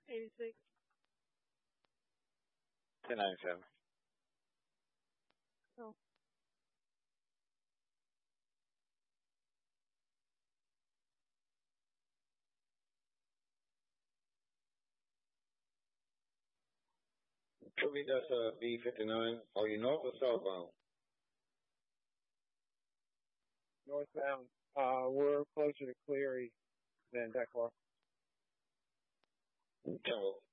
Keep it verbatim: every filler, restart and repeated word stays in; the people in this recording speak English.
eighty-six. ten ninety-seven. Oh. Show me that's uh, B fifty-nine. Are you north or southbound? Northbound. Uh, we're closer to Cleary than Declar. Tango